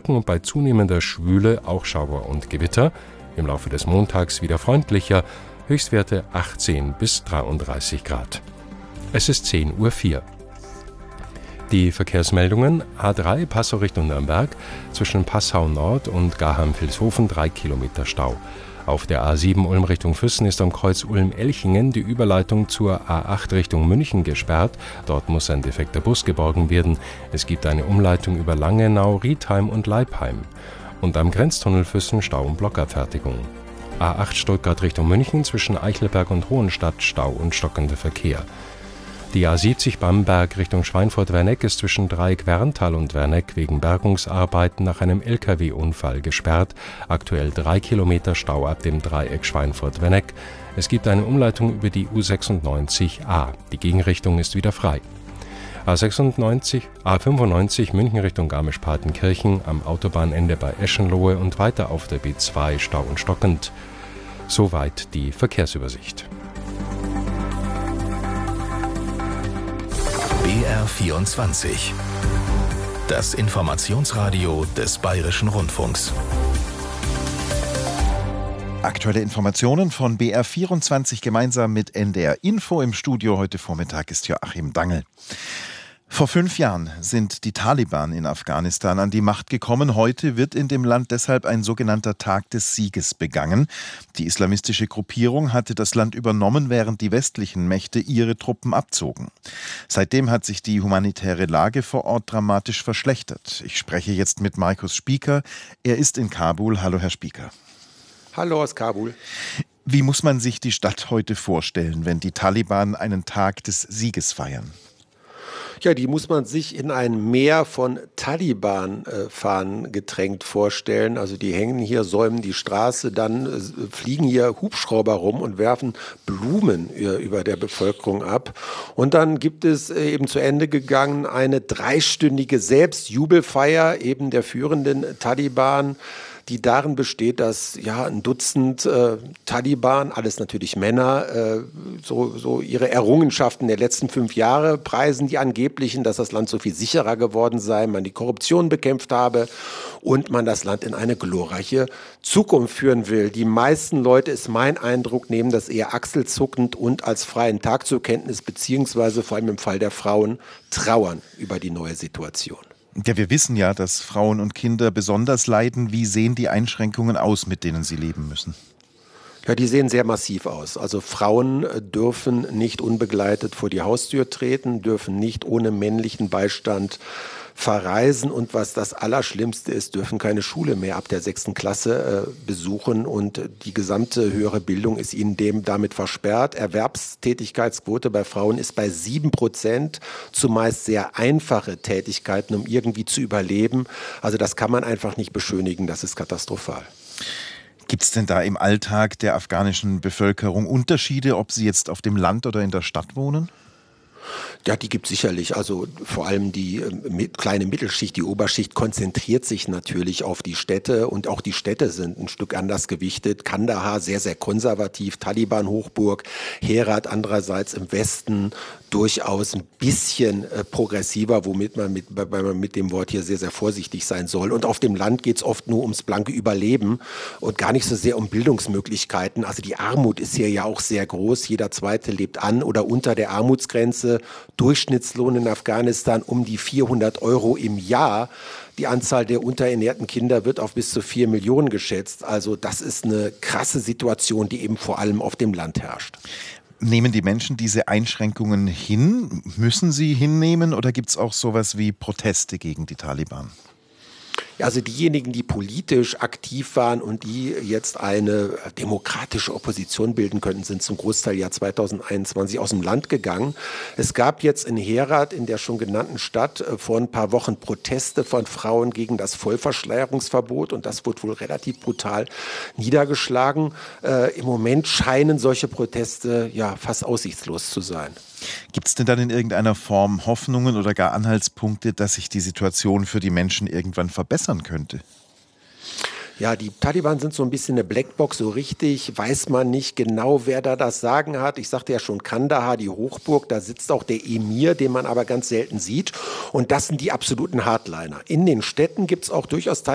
Wolken und bei zunehmender Schwüle auch Schauer und Gewitter. Im Laufe des Montags wieder freundlicher, Höchstwerte 18 bis 33 Grad. Es ist 10:04 Uhr. Die Verkehrsmeldungen: A3 Passau Richtung Nürnberg, zwischen Passau Nord und Gaheim-Vilshofen 3 Kilometer Stau. Auf der A7 Ulm Richtung Füssen ist am Kreuz Ulm-Elchingen die Überleitung zur A8 Richtung München gesperrt. Dort muss ein defekter Bus geborgen werden. Es gibt eine Umleitung über Langenau, Riedheim und Leipheim. Und am Grenztunnel Füssen Stau und Blockabfertigung. A8 Stuttgart Richtung München, zwischen Eichelberg und Hohenstadt Stau und stockender Verkehr. Die A70 Bamberg Richtung Schweinfurt-Werneck ist zwischen Dreieck-Werntal und Werneck wegen Bergungsarbeiten nach einem Lkw-Unfall gesperrt. Aktuell 3 Kilometer Stau ab dem Dreieck Schweinfurt-Werneck. Es gibt eine Umleitung über die U96a. Die Gegenrichtung ist wieder frei. A95 München Richtung Garmisch-Partenkirchen, am Autobahnende bei Eschenlohe und weiter auf der B2 Stau und stockend. Soweit die Verkehrsübersicht. BR24. Das Informationsradio des Bayerischen Rundfunks. Aktuelle Informationen von BR24 gemeinsam mit NDR Info. Im Studio heute Vormittag ist Joachim Dangl. Vor 5 Jahren sind die Taliban in Afghanistan an die Macht gekommen. Heute wird in dem Land deshalb ein sogenannter Tag des Sieges begangen. Die islamistische Gruppierung hatte das Land übernommen, während die westlichen Mächte ihre Truppen abzogen. Seitdem hat sich die humanitäre Lage vor Ort dramatisch verschlechtert. Ich spreche jetzt mit Markus Spieker. Er ist in Kabul. Hallo, Herr Spieker. Hallo aus Kabul. Wie muss man sich die Stadt heute vorstellen, wenn die Taliban einen Tag des Sieges feiern? Ja, die muss man sich in ein Meer von Taliban-Fahnen getränkt vorstellen. Also die hängen hier, säumen die Straße, dann fliegen hier Hubschrauber rum und werfen Blumen über der Bevölkerung ab. Und dann gibt es eben zu Ende gegangen eine 3-stündige Selbstjubelfeier eben der führenden Taliban, die darin besteht, dass ein Dutzend Taliban, alles natürlich Männer, so ihre Errungenschaften der letzten 5 Jahre preisen, die angeblichen, dass das Land so viel sicherer geworden sei, man die Korruption bekämpft habe und man das Land in eine glorreiche Zukunft führen will. Die meisten Leute, ist mein Eindruck, nehmen das eher achselzuckend und als freien Tag zur Kenntnis, beziehungsweise vor allem im Fall der Frauen trauern über die neue Situation. Ja, wir wissen ja, dass Frauen und Kinder besonders leiden. Wie sehen die Einschränkungen aus, mit denen sie leben müssen? Ja, die sehen sehr massiv aus. Also Frauen dürfen nicht unbegleitet vor die Haustür treten, dürfen nicht ohne männlichen Beistand verreisen und was das Allerschlimmste ist, dürfen keine Schule mehr ab der 6. Klasse besuchen und die gesamte höhere Bildung ist ihnen damit versperrt. Erwerbstätigkeitsquote bei Frauen ist bei 7%, zumeist sehr einfache Tätigkeiten, um irgendwie zu überleben. Also das kann man einfach nicht beschönigen, das ist katastrophal. Gibt es denn da im Alltag der afghanischen Bevölkerung Unterschiede, ob sie jetzt auf dem Land oder in der Stadt wohnen? Ja, die gibt es sicherlich. Also vor allem die kleine Mittelschicht, die Oberschicht konzentriert sich natürlich auf die Städte und auch die Städte sind ein Stück anders gewichtet. Kandahar sehr, sehr konservativ, Taliban-Hochburg, Herat andererseits im Westen durchaus ein bisschen progressiver, womit man mit dem Wort hier sehr, sehr vorsichtig sein soll. Und auf dem Land geht es oft nur ums blanke Überleben und gar nicht so sehr um Bildungsmöglichkeiten. Also die Armut ist hier ja auch sehr groß. Jeder Zweite lebt an oder unter der Armutsgrenze. Durchschnittslohn in Afghanistan um die 400 € im Jahr. Die Anzahl der unterernährten Kinder wird auf bis zu 4 Millionen geschätzt. Also das ist eine krasse Situation, die eben vor allem auf dem Land herrscht. Nehmen die Menschen diese Einschränkungen hin? Müssen sie hinnehmen oder gibt es auch sowas wie Proteste gegen die Taliban? Also diejenigen, die politisch aktiv waren und die jetzt eine demokratische Opposition bilden könnten, sind zum Großteil ja 2021 aus dem Land gegangen. Es gab jetzt in Herat, in der schon genannten Stadt, vor ein paar Wochen Proteste von Frauen gegen das Vollverschleierungsverbot und das wurde wohl relativ brutal niedergeschlagen. Im Moment scheinen solche Proteste ja fast aussichtslos zu sein. Gibt es denn dann in irgendeiner Form Hoffnungen oder gar Anhaltspunkte, dass sich die Situation für die Menschen irgendwann verbessern könnte? Ja, die Taliban sind so ein bisschen eine Blackbox, so richtig weiß man nicht genau, wer da das Sagen hat. Ich sagte ja schon, Kandahar, die Hochburg, da sitzt auch der Emir, den man aber ganz selten sieht. Und das sind die absoluten Hardliner. In den Städten gibt es auch durchaus